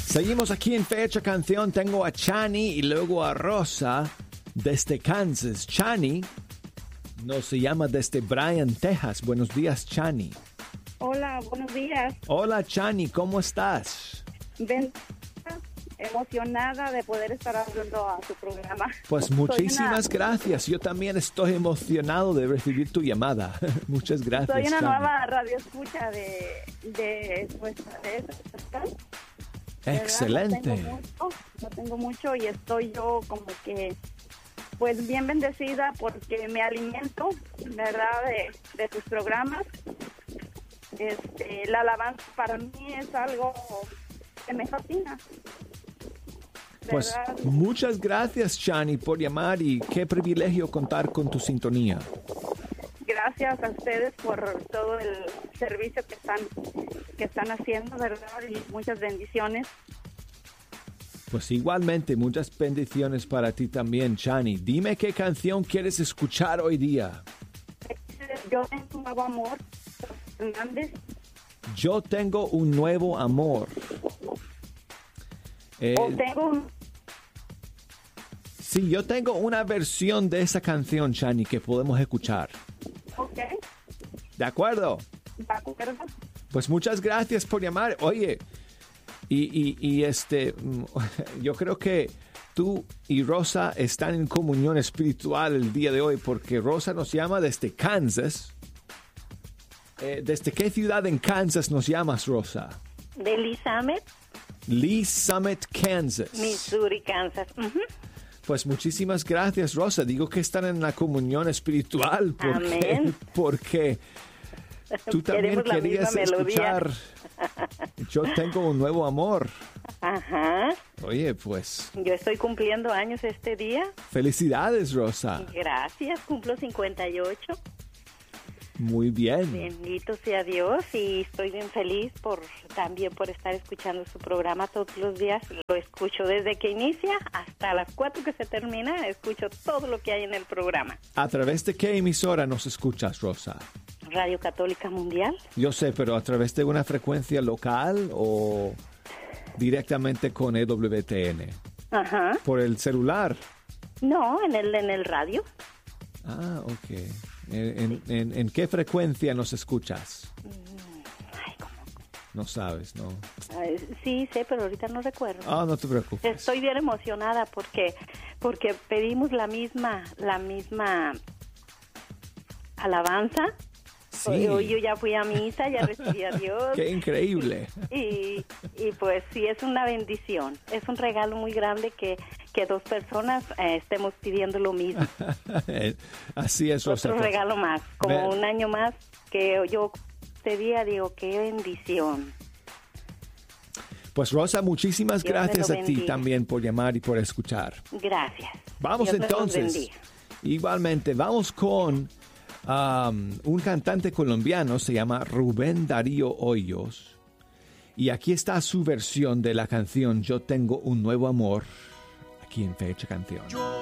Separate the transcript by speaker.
Speaker 1: Seguimos aquí en Fecha Canción. Tengo a Chani y luego a Rosa desde Kansas. Chani nos llama desde Bryan, Texas. Buenos días, Chani.
Speaker 2: Hola, buenos días.
Speaker 1: Hola, Chani, ¿cómo estás?
Speaker 2: Emocionada de poder estar hablando a tu programa.
Speaker 1: Pues muchísimas gracias. Yo también estoy emocionado de recibir tu llamada. Muchas gracias.
Speaker 2: Soy una
Speaker 1: Chani.
Speaker 2: nueva radioescucha de esta.
Speaker 1: Excelente.
Speaker 2: No tengo mucho y estoy yo como que pues bien bendecida porque me alimento, ¿verdad? De tus programas. La alabanza para mí es algo que me fascina.
Speaker 1: Pues
Speaker 2: ¿verdad?
Speaker 1: muchas gracias, Chani, por llamar y qué privilegio contar con tu sintonía.
Speaker 2: Gracias a ustedes por todo el servicio que están haciendo, ¿verdad? Y muchas bendiciones.
Speaker 1: Pues igualmente, muchas bendiciones para ti también, Chani. Dime qué canción quieres escuchar hoy día.
Speaker 2: Yo tengo un nuevo amor, Hernández.
Speaker 1: Yo tengo un nuevo amor. Sí, yo tengo una versión de esa canción, Chani, que podemos escuchar.
Speaker 2: Ok.
Speaker 1: ¿De acuerdo?
Speaker 2: ¿De acuerdo?
Speaker 1: Pues muchas gracias por llamar. Oye, yo creo que tú y Rosa están en comunión espiritual el día de hoy porque Rosa nos llama desde Kansas. ¿Desde qué ciudad en Kansas nos llamas, Rosa?
Speaker 3: De Lee Summit.
Speaker 1: Lee Summit, Kansas.
Speaker 3: Missouri, Kansas. Uh-huh.
Speaker 1: Pues muchísimas gracias, Rosa. Digo que están en la comunión espiritual
Speaker 3: Amén.
Speaker 1: porque tú también querías escuchar Yo tengo un nuevo amor.
Speaker 3: Ajá.
Speaker 1: Oye, pues...
Speaker 3: Yo estoy cumpliendo años este día.
Speaker 1: Felicidades, Rosa.
Speaker 3: Gracias, cumplo 58.
Speaker 1: Muy bien.
Speaker 3: Bendito sea Dios y estoy bien feliz también por estar escuchando su programa todos los días. Lo escucho desde que inicia hasta las 4 que se termina. Escucho todo lo que hay en el programa.
Speaker 1: ¿A través de qué emisora nos escuchas, Rosa?
Speaker 3: Radio Católica Mundial.
Speaker 1: Yo sé, pero ¿a través de una frecuencia local o directamente con EWTN?
Speaker 3: Ajá.
Speaker 1: ¿Por el celular?
Speaker 3: No, en el radio.
Speaker 1: Ah, ok. ¿En qué frecuencia nos escuchas?
Speaker 3: Ay, ¿cómo?
Speaker 1: No sabes, ¿no?
Speaker 3: Sí, sé, pero ahorita no recuerdo.
Speaker 1: Ah, no te preocupes.
Speaker 3: Estoy bien emocionada porque pedimos la misma alabanza.
Speaker 1: Sí.
Speaker 3: Hoy yo ya fui a misa, ya recibí a Dios.
Speaker 1: ¡Qué increíble!
Speaker 3: Y pues sí, es una bendición. Es un regalo muy grande que dos personas estemos pidiendo lo mismo.
Speaker 1: Así es, Rosa.
Speaker 3: Otro regalo más, como un año más que yo este día digo, qué bendición.
Speaker 1: Pues Rosa, muchísimas
Speaker 3: Dios
Speaker 1: gracias
Speaker 3: me lo
Speaker 1: a ti
Speaker 3: bendiga.
Speaker 1: también por llamar y por escuchar.
Speaker 3: Gracias.
Speaker 1: Vamos
Speaker 3: Dios me los
Speaker 1: entonces.
Speaker 3: bendiga.
Speaker 1: Igualmente, vamos con un cantante colombiano, se llama Rubén Darío Hoyos. Y aquí está su versión de la canción Yo tengo un nuevo amor, aquí en Fecha Canción.
Speaker 4: Yo